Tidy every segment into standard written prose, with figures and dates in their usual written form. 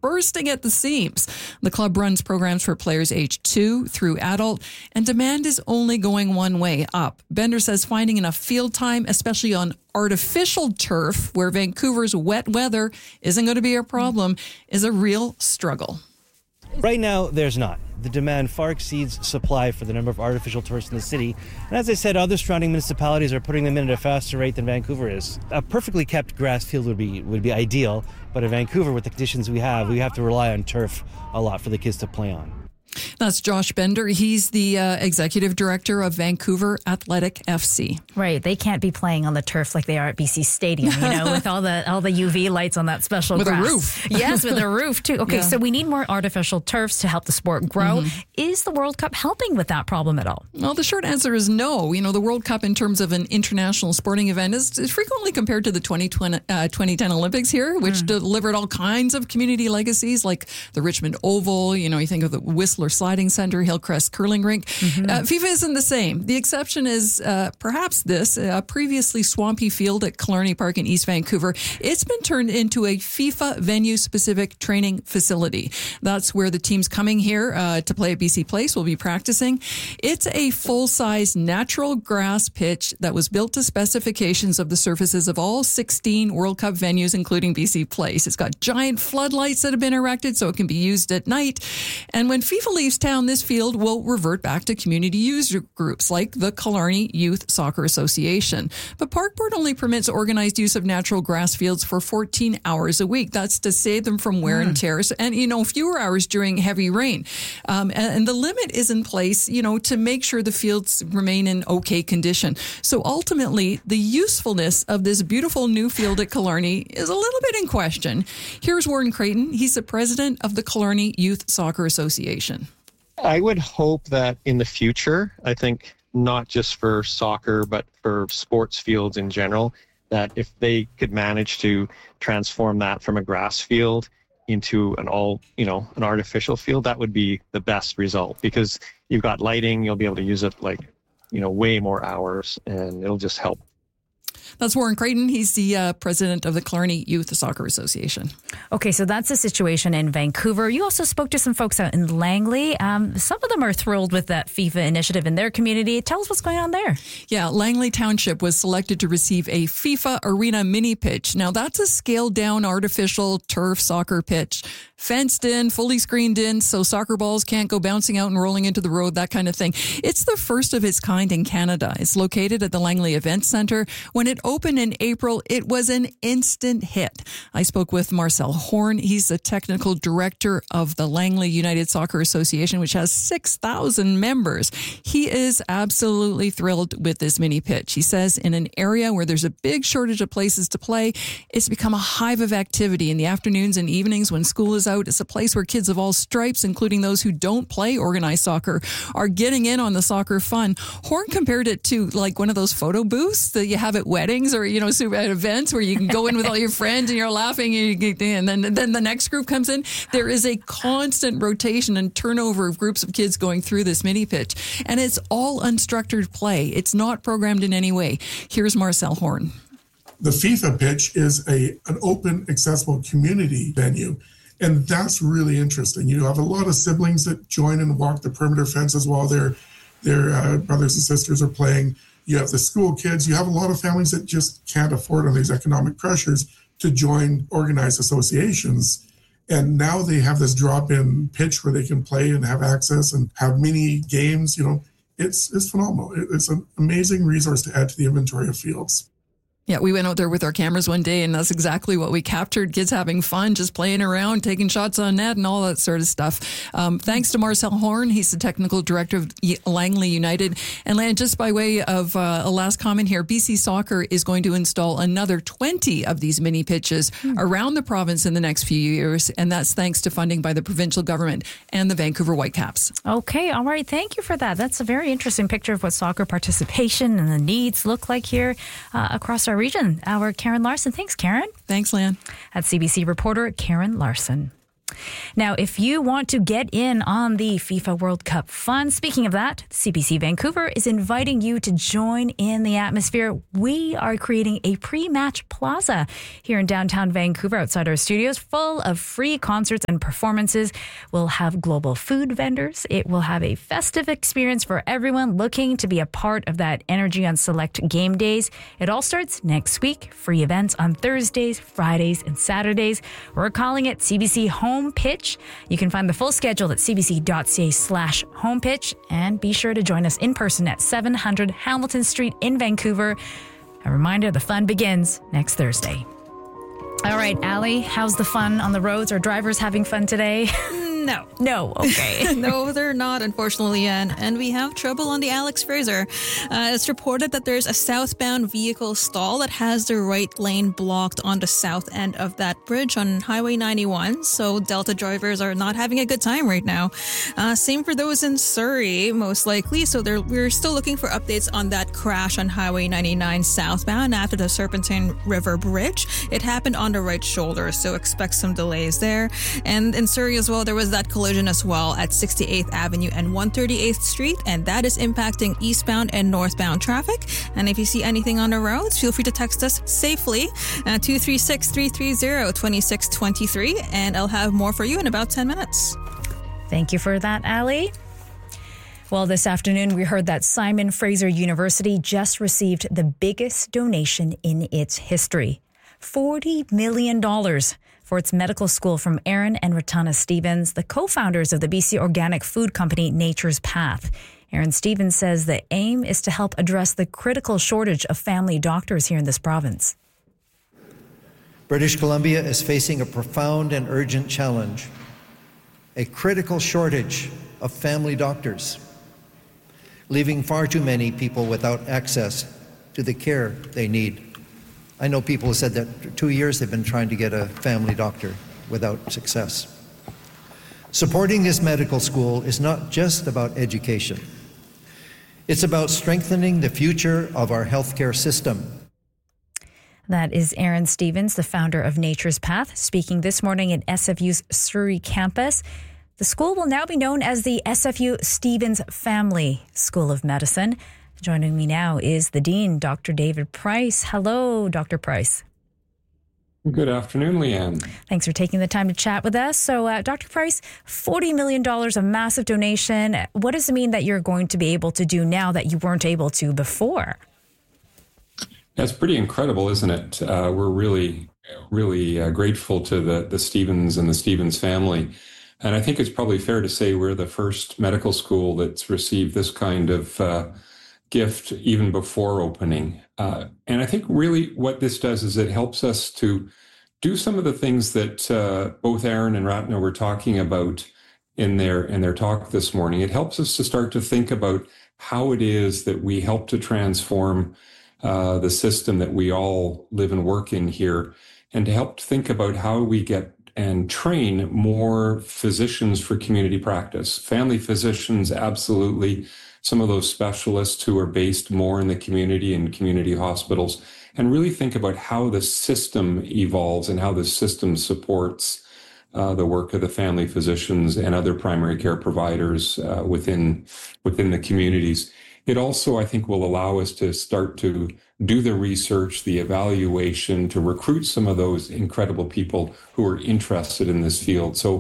bursting at the seams. The club runs programs for players aged 2 through adult, and demand is only going one way, up. Bender says finding enough field time, especially on artificial turf, where Vancouver's wet weather isn't going to be a problem, is a real struggle. Right now, there's not. The demand far exceeds supply for the number of artificial turfs in the city. And as I said, other surrounding municipalities are putting them in at a faster rate than Vancouver is. A perfectly kept grass field would be ideal, but in Vancouver, with the conditions we have to rely on turf a lot for the kids to play on. That's Josh Bender. He's the executive director of Vancouver Athletic FC. Right. They can't be playing on the turf like they are at BC Stadium, with all the UV lights on that special with grass. With a roof. Yes, with a roof, too. Okay, So we need more artificial turfs to help the sport grow. Mm-hmm. Is the World Cup helping with that problem at all? Well, the short answer is no. The World Cup in terms of an international sporting event is frequently compared to the 2010 Olympics here, which delivered all kinds of community legacies like the Richmond Oval. You think of the Whistler Sliding Center, Hillcrest Curling Rink. FIFA isn't the same. The exception is perhaps this, a previously swampy field at Killarney Park in East Vancouver. It's been turned into a FIFA venue-specific training facility. That's where the teams coming here to play at BC Place will be practicing. It's a full-size natural grass pitch that was built to specifications of the surfaces of all 16 World Cup venues, including BC Place. It's got giant floodlights that have been erected so it can be used at night. And when FIFA leaves town, this field will revert back to community user groups like the Killarney Youth Soccer Association. But Park Board only permits organized use of natural grass fields for 14 hours a week. That's to save them from wear and tear, and fewer hours during heavy rain. And the limit is in place, to make sure the fields remain in okay condition. So ultimately, the usefulness of this beautiful new field at Killarney is a little bit in question. Here's Warren Creighton. He's the president of the Killarney Youth Soccer Association. I would hope that in the future, I think not just for soccer, but for sports fields in general, that if they could manage to transform that from a grass field into an artificial field, that would be the best result, because you've got lighting, you'll be able to use it way more hours, and it'll just help. That's Warren Creighton. He's the president of the Killarney Youth Soccer Association. Okay, so that's the situation in Vancouver. You also spoke to some folks out in Langley. Some of them are thrilled with that FIFA initiative in their community. Tell us what's going on there. Yeah, Langley Township was selected to receive a FIFA Arena mini pitch. Now, that's a scaled-down artificial turf soccer pitch, fenced in, fully screened in, so soccer balls can't go bouncing out and rolling into the road, that kind of thing. It's the first of its kind in Canada. It's located at the Langley Events Centre. When it opened in April, it was an instant hit. I spoke with Marcel Horn. He's the technical director of the Langley United Soccer Association, which has 6,000 members. He is absolutely thrilled with this mini pitch. He says in an area where there's a big shortage of places to play, it's become a hive of activity in the afternoons and evenings when school is out. It's a place where kids of all stripes, including those who don't play organized soccer, are getting in on the soccer fun. Horn compared it to like one of those photo booths that you have at weddings or, at events where you can go in with all your friends and you're laughing and then the next group comes in. There is a constant rotation and turnover of groups of kids going through this mini pitch. And it's all unstructured play. It's not programmed in any way. Here's Marcel Horn. The FIFA pitch is an open, accessible community venue. And that's really interesting. You have a lot of siblings that join and walk the perimeter fences while their brothers and sisters are playing. You have the school kids. You have a lot of families that just can't afford, on these economic pressures, to join organized associations. And now they have this drop-in pitch where they can play and have access and have mini games. It's phenomenal. It's an amazing resource to add to the inventory of fields. Yeah, we went out there with our cameras one day, and that's exactly what we captured. Kids having fun, just playing around, taking shots on net and all that sort of stuff. Thanks to Marcel Horn. He's the technical director of Langley United. And Lan, just by way of a last comment here, BC Soccer is going to install another 20 of these mini pitches around the province in the next few years. And that's thanks to funding by the provincial government and the Vancouver Whitecaps. Okay, all right. Thank you for that. That's a very interesting picture of what soccer participation and the needs look like here across our region. Our Karen Larson. Thanks, Karen. Thanks, Lan. That's CBC reporter Karen Larson. Now, if you want to get in on the FIFA World Cup fun, speaking of that, CBC Vancouver is inviting you to join in the atmosphere. We are creating a pre-match plaza here in downtown Vancouver outside our studios, full of free concerts and performances. We'll have global food vendors. It will have a festive experience for everyone looking to be a part of that energy on select game days. It all starts next week. Free events on Thursdays, Fridays, and Saturdays. We're calling it CBC Home Pitch. You can find the full schedule at cbc.ca/homepitch, and be sure to join us in person at 700 Hamilton Street in Vancouver. A reminder, the fun begins next Thursday. All right, Allie, how's the fun on the roads? Are drivers having fun today? No. Okay. No, they're not, unfortunately, and we have trouble on the Alex Fraser. It's reported that there's a southbound vehicle stall that has the right lane blocked on the south end of that bridge on Highway 91. So Delta drivers are not having a good time right now. Same for those in Surrey, most likely. So we're still looking for updates on that crash on Highway 99 southbound after the Serpentine River Bridge. It happened on the right shoulder, so expect some delays there. And in Surrey as well, there was that collision as well at 68th Avenue and 138th Street, and that is impacting eastbound and northbound traffic. And if you see anything on the roads, feel free to text us safely at 236-330-2623, and I'll have more for you in about 10 minutes. Thank you for that, Allie. Well, this afternoon, we heard that Simon Fraser University just received the biggest donation in its history, $40 million. For its medical school from Aaron and Ratana Stevens, the co-founders of the BC organic food company Nature's Path. Aaron Stevens says the aim is to help address the critical shortage of family doctors here in this province. British Columbia is facing a profound and urgent challenge, a critical shortage of family doctors, leaving far too many people without access to the care they need. I know people who said that for 2 years they've been trying to get a family doctor without success. Supporting this medical school is not just about education. It's about strengthening the future of our healthcare system. That is Aaron Stevens, the founder of Nature's Path, speaking this morning at SFU's Surrey campus. The school will now be known as the SFU Stevens Family School of Medicine. Joining me now is the Dean, Dr. David Price. Hello, Dr. Price. Good afternoon, Leanne. Thanks for taking the time to chat with us. So, Dr. Price, $40 million, a massive donation. What does it mean that you're going to be able to do now that you weren't able to before? That's pretty incredible, isn't it? We're really grateful to the Stevens and the Stevens family. And I think it's probably fair to say we're the first medical school that's received this kind of gift even before opening. And I think really what this does is it helps us to do some of the things that both Aaron and Ratna were talking about in their talk this morning. It helps us to start to think about how it is that we help to transform the system that we all live and work in here, and to help think about how we get and train more physicians for community practice. Family physicians, absolutely. Some of those specialists who are based more in the community and community hospitals, and really think about how the system evolves and how the system supports the work of the family physicians and other primary care providers within the communities. It also, I think, will allow us to start to do the research, the evaluation, to recruit some of those incredible people who are interested in this field. So,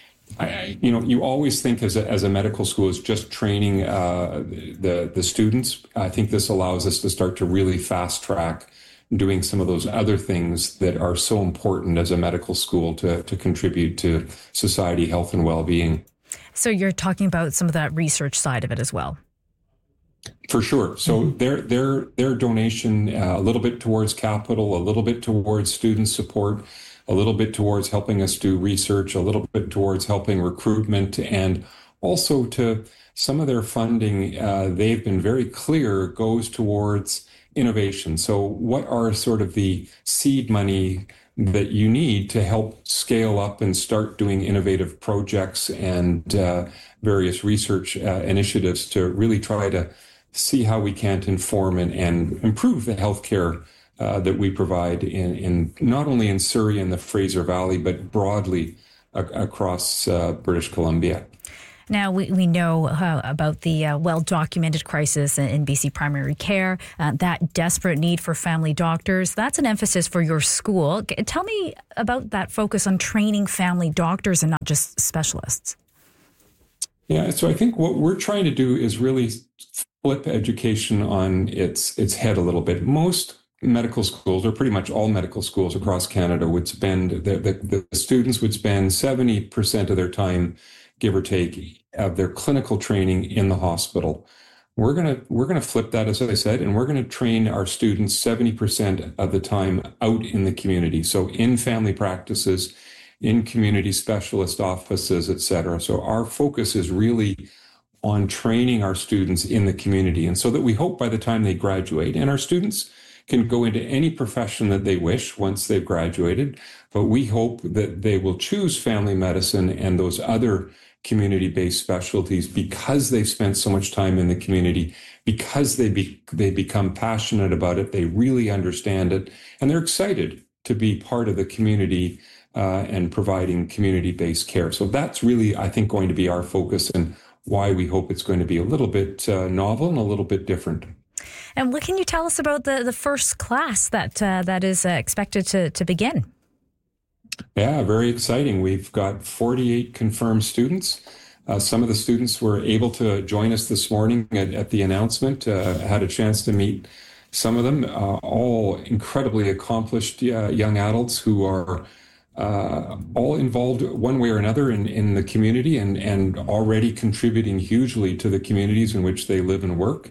you always think as a medical school is just training the students. I think this allows us to start to really fast track doing some of those other things that are so important as a medical school to contribute to society, health, and well-being. So you're talking about some of that research side of it as well. For sure. So their donation, a little bit towards capital, a little bit towards student support, a little bit towards helping us do research, a little bit towards helping recruitment, and also to some of their funding, they've been very clear, goes towards innovation. So what are sort of the seed money that you need to help scale up and start doing innovative projects and various research initiatives to really try to see how we can inform and improve the healthcare that we provide in not only in Surrey and the Fraser Valley, but broadly across British Columbia. Now, we know about the well-documented crisis in BC primary care, that desperate need for family doctors. That's an emphasis for your school. Tell me about that focus on training family doctors and not just specialists. Yeah, so I think what we're trying to do is really flip education on its head a little bit. Most medical schools, or pretty much all medical schools across Canada, would spend, the students would spend 70% of their time, give or take, of their clinical training in the hospital. We're gonna flip that, as I said, and we're gonna train our students 70% of the time out in the community. So in family practices, in community specialist offices, et cetera. So our focus is really on training our students in the community. And so that we hope by the time they graduate, and our students can go into any profession that they wish once they've graduated, but we hope that they will choose family medicine and those other community-based specialties because they've spent so much time in the community, because they become passionate about it, they really understand it, and they're excited to be part of the community and providing community-based care. So that's really, I think, going to be our focus and why we hope it's going to be a little bit novel and a little bit different. And what can you tell us about the first class that is expected to begin? Yeah, very exciting. We've got 48 confirmed students. Some of the students were able to join us this morning at the announcement. Had a chance to meet some of them, all incredibly accomplished young adults who are all involved one way or another in the community and already contributing hugely to the communities in which they live and work.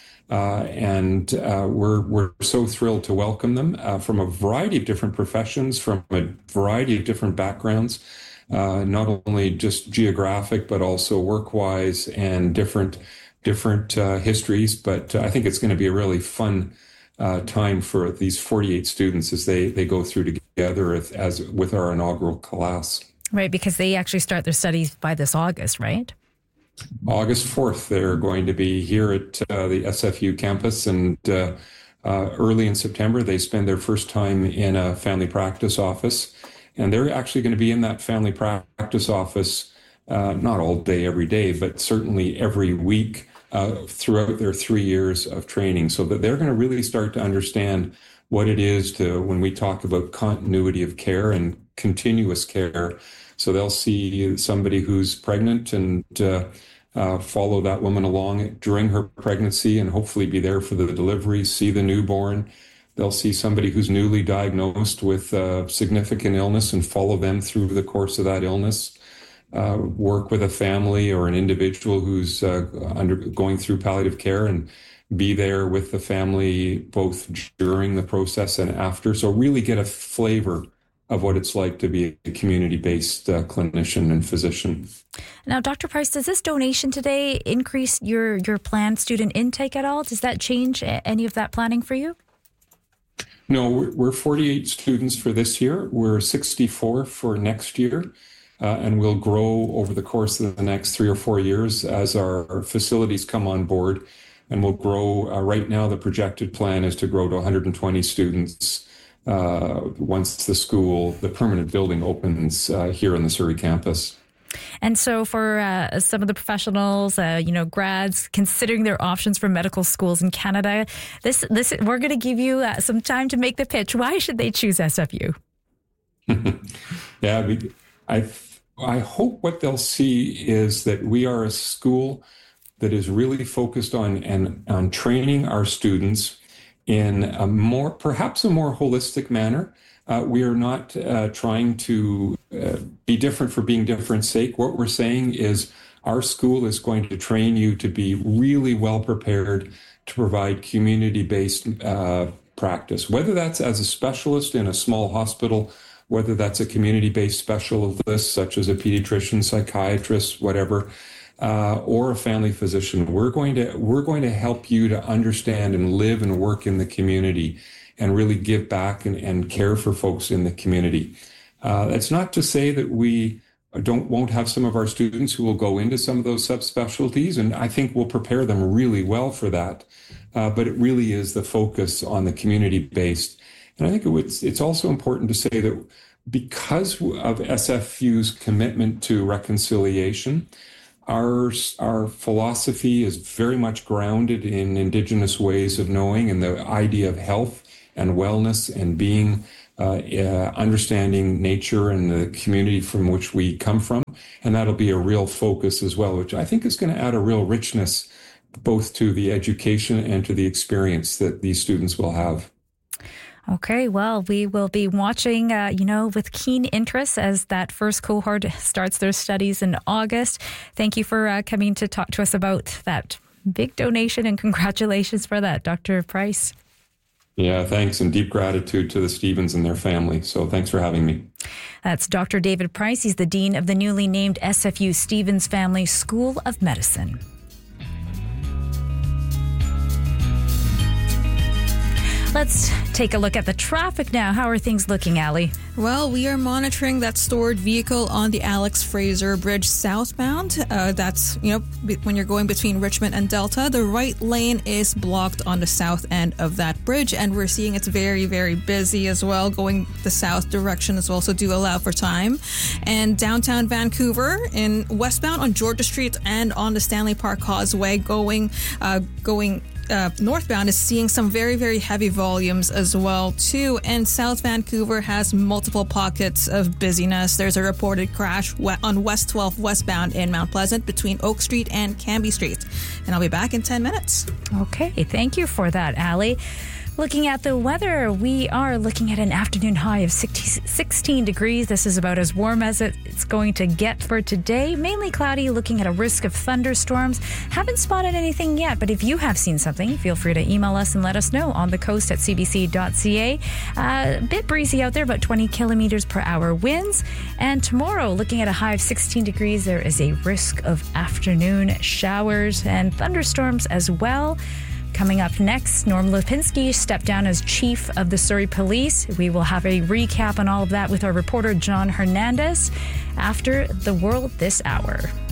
We're so thrilled to welcome them from a variety of different professions, from a variety of different backgrounds, not only just geographic, but also work-wise and different histories. But I think it's going to be a really fun time for these 48 students as they go through together as with our inaugural class. Right, because they actually start their studies by this August, right? August 4th, they're going to be here at the SFU campus, and early in September, they spend their first time in a family practice office, and they're actually going to be in that family practice office not all day, every day, but certainly every week throughout their 3 years of training, so that they're going to really start to understand what it is when we talk about continuity of care and continuous care. So they'll see somebody who's pregnant and follow that woman along during her pregnancy and hopefully be there for the delivery, see the newborn. They'll see somebody who's newly diagnosed with significant illness and follow them through the course of that illness. Work with a family or an individual who's going through palliative care and be there with the family both during the process and after. So really get a flavor of what it's like to be a community-based clinician and physician. Now, Dr. Price, does this donation today increase your planned student intake at all? Does that change any of that planning for you? No, we're 48 students for this year. We're 64 for next year. And we'll grow over the course of the next 3 or 4 years as our facilities come on board. And we'll grow. Right now, the projected plan is to grow to 120 students once the permanent building opens here on the Surrey campus. And so for some of the professionals, grads considering their options for medical schools in Canada, this we're going to give you some time to make the pitch. Why should they choose SFU? Yeah, I hope what they'll see is that we are a school that is really focused on training our students in perhaps a more holistic manner. We are not trying to be different for being different's sake. What we're saying is our school is going to train you to be really well prepared to provide community-based practice, whether that's as a specialist in a small hospital, whether that's a community-based specialist such as a pediatrician, psychiatrist, whatever, or a family physician. We're going to help you to understand and live and work in the community and really give back and care for folks in the community. That's not to say that we won't have some of our students who will go into some of those subspecialties, and I think we'll prepare them really well for that. But it really is the focus on the community-based. And I think it's also important to say that because of SFU's commitment to reconciliation, our philosophy is very much grounded in Indigenous ways of knowing and the idea of health and wellness and being, understanding nature and the community from which we come from. And that'll be a real focus as well, which I think is going to add a real richness both to the education and to the experience that these students will have. Okay, well, we will be watching, with keen interest as that first cohort starts their studies in August. Thank you for coming to talk to us about that big donation, and congratulations for that, Dr. Price. Yeah, thanks, and deep gratitude to the Stevens and their family. So thanks for having me. That's Dr. David Price. He's the Dean of the newly named SFU Stevens Family School of Medicine. Let's take a look at the traffic now. How are things looking, Allie? Well, we are monitoring that stored vehicle on the Alex Fraser Bridge southbound. That's, when you're going between Richmond and Delta, the right lane is blocked on the south end of that bridge. And we're seeing it's very, very busy as well, going the south direction as well. So do allow for time. And downtown Vancouver in westbound on Georgia Street and on the Stanley Park Causeway going northbound is seeing some very, very heavy volumes as well, too. And South Vancouver has multiple pockets of busyness. There's a reported crash on West 12 westbound in Mount Pleasant between Oak Street and Cambie Street. And I'll be back in 10 minutes. Okay, thank you for that, Allie. Looking at the weather, we are looking at an afternoon high of 16 degrees. This is about as warm as it's going to get for today. Mainly cloudy, looking at a risk of thunderstorms. Haven't spotted anything yet, but if you have seen something, feel free to email us and let us know on the coast at cbc.ca. A bit breezy out there, about 20 kilometers per hour winds. And tomorrow, looking at a high of 16 degrees, there is a risk of afternoon showers and thunderstorms as well. Coming up next, Norm Lipinski stepped down as chief of the Surrey Police. We will have a recap on all of that with our reporter, John Hernandez, after The World This Hour.